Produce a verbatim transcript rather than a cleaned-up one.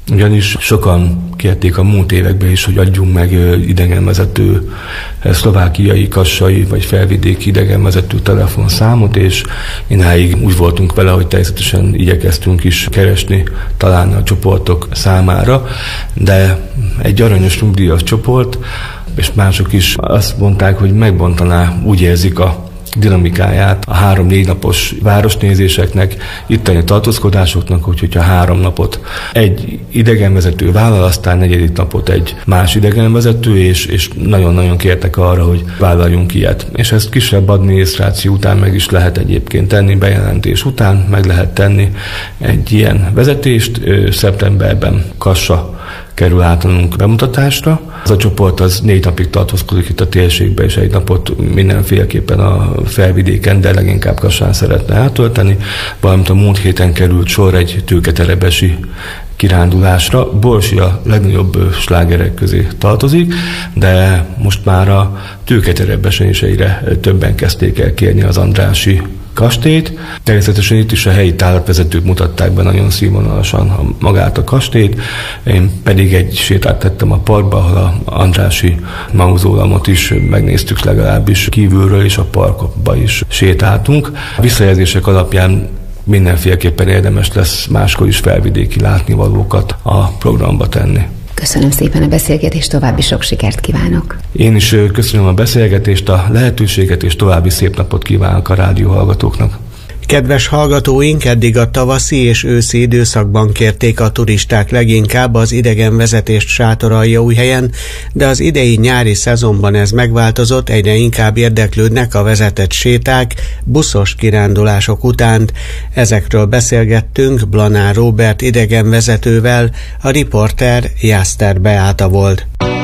Ugyanis sokan kérték a múlt években is, hogy adjunk meg idegenvezető szlovákiai, kassai vagy felvidéki idegenvezető telefonszámot, és ináig úgy voltunk vele, hogy természetesen igyekeztünk is keresni, találni a csoportok számára, de egy aranyos nyugdíjas csoport, és mások is azt mondták, hogy megbontaná, úgy érzik a dinamikáját a három-négy napos városnézéseknek, itteni tartózkodásoknak, hogyha három napot egy idegenvezető vállal, aztán negyedik napot egy más idegenvezető, és, és nagyon-nagyon kértek arra, hogy vállaljunk ilyet. És ezt kisebb adminisztráció után meg is lehet egyébként tenni, bejelentés után meg lehet tenni egy ilyen vezetést. Szeptemberben Kassa kerül általunk bemutatásra. Az a csoport az négy napig tartózkodik itt a térségben, és egy napot mindenféleképpen a felvidéken, de leginkább Kassán szeretne eltölteni, valamint a múlt héten került sor egy tőketerebesi kirándulásra. Borsi a legnagyobb slágerek közé tartozik, de most már a tőketerebesen is egyre többen kezdték el kérni az Andrássy kastélyt. Természetesen itt is a helyi tálatvezetők mutatták be nagyon színvonalasan magát a kastélyt. Én pedig egy sétát tettem a parkba, ahol a Andrássy mauzóleumot is megnéztük legalábbis kívülről, és a parkba is sétáltunk. A visszajelzések alapján mindenféleképpen érdemes lesz máskor is felvidéki látnivalókat a programba tenni. Köszönöm szépen a beszélgetést, további sok sikert kívánok. Én is köszönöm a beszélgetést, a lehetőséget, és további szép napot kívánok a rádióhallgatóknak. Kedves hallgatóink, eddig a tavaszi és őszi időszakban kérték a turisták leginkább az idegenvezetést Sátoraljaújhelyen, de az idei nyári szezonban ez megváltozott, egyre inkább érdeklődnek a vezetett séták, buszos kirándulások utánt. Ezekről beszélgettünk Blanár Róbert idegenvezetővel, a riporter Jászter Beáta volt.